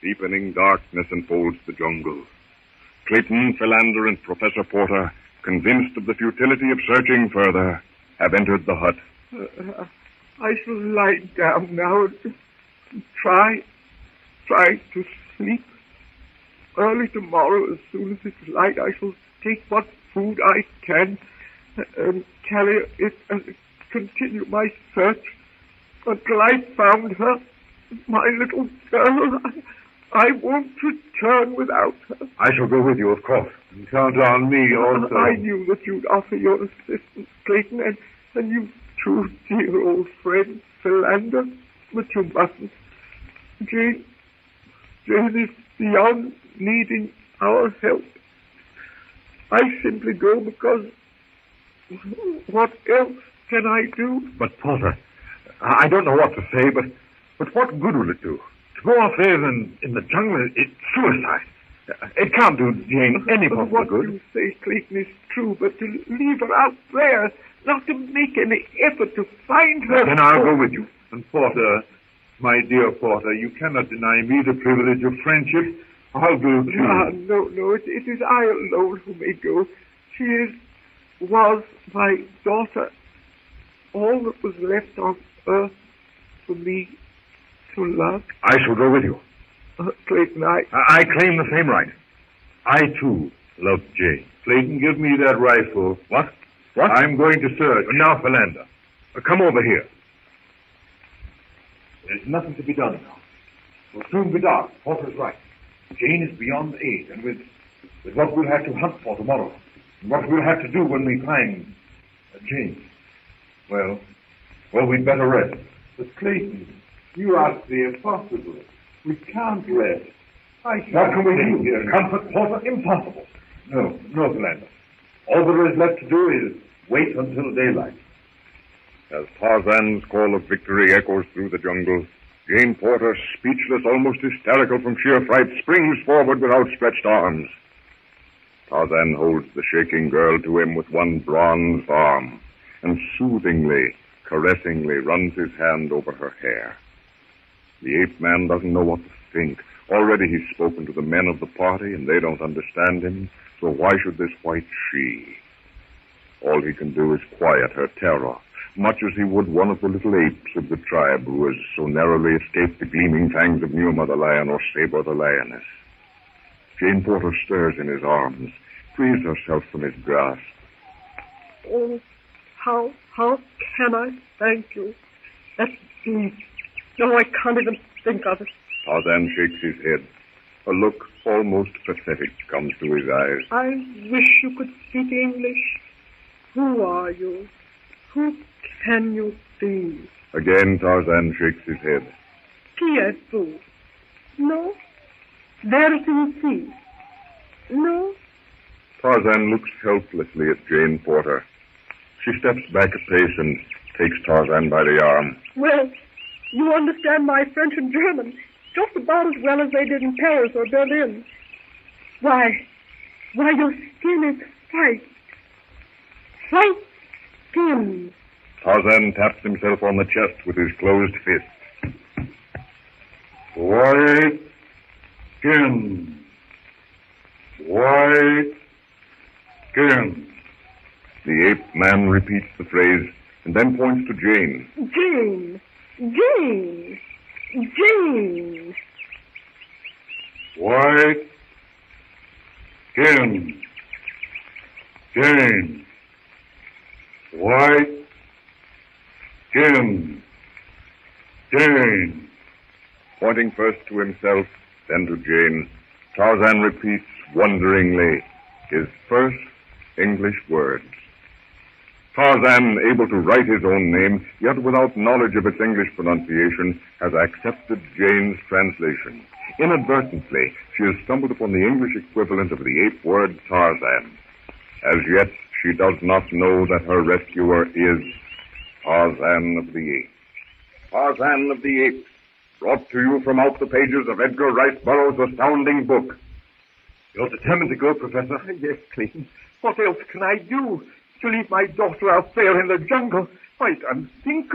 Deepening darkness enfolds the jungle. Clayton, Philander, and Professor Porter, convinced of the futility of searching further, have entered the hut. I shall lie down now and try to sleep. Early tomorrow, as soon as it's light, I shall take what food I can and carry it and continue my search until I found her, my little girl. I won't return without her. I shall go with you, of course. And count on me also. I knew that you'd offer your assistance, Clayton, and you too, dear old friend, Philander, but you mustn't. Jane is beyond needing our help. I simply go because what else can I do? But, Porter, I don't know what to say, but what good will it do? To go off there in the jungle, it's suicide. It can't do Jane any possible what good. What you say, Clayton, is true, but to leave her out there, not to make any effort to find her... Then I'll go with you. And, Porter, my dear Porter, you cannot deny me the privilege of friendship. I'll go too. No, it is I alone who may go. She was my daughter. All that was left on earth for me to love. I shall go with you. Clayton, I claim the same right. I, too, love Jane. Clayton, give me that rifle. What? I'm going to search. Now, Philander, come over here. There's nothing to be done now. It will soon be dark. Porter's right. Jane is beyond aid, and with what we'll have to hunt for tomorrow, and what we'll have to do when we find Jane, well, we'd better rest. But Clayton, you ask the impossible. We can't rest. What can we do here? Comfort Porter? Impossible. No, Philander. All there is left to do is wait until daylight. As Tarzan's call of victory echoes through the jungle, Jane Porter, speechless, almost hysterical from sheer fright, springs forward with outstretched arms. Tarzan holds the shaking girl to him with one bronzed arm and soothingly, caressingly runs his hand over her hair. The ape man doesn't know what to think. Already he's spoken to the men of the party, and they don't understand him, so why should this white she? All he can do is quiet her terror, much as he would one of the little apes of the tribe who has so narrowly escaped the gleaming fangs of Numa the lion or Saber the lioness. Jane Porter stirs in his arms, frees herself from his grasp. Oh, how can I thank you? That's deep. No, I can't even think of it. Tarzan shakes his head. A look almost pathetic comes to his eyes. I wish you could speak English. Who are you? Who can you be? Again, Tarzan shakes his head. Qui êtes-vous? No. Vérité? No. Tarzan looks helplessly at Jane Porter. She steps back a pace and takes Tarzan by the arm. Well, you understand my French and German just about as well as they did in Paris or Berlin. Why, your skin is white. White skin. Tarzan taps himself on the chest with his closed fist. White skin. White skin. The ape man repeats the phrase and then points to Jane. Jane. White skin. Jane. White skin. Jane. Pointing first to himself, then to Jane, Tarzan repeats wonderingly his first English words. Tarzan, able to write his own name, yet without knowledge of its English pronunciation, has accepted Jane's translation. Inadvertently, she has stumbled upon the English equivalent of the ape word Tarzan. As yet, she does not know that her rescuer is Tarzan of the Apes. Tarzan of the Apes, brought to you from out the pages of Edgar Rice Burroughs' astounding book. You're determined to go, Professor? Yes, Clayton. What else can I do? To leave my daughter out there in the jungle? Quite unthinkable.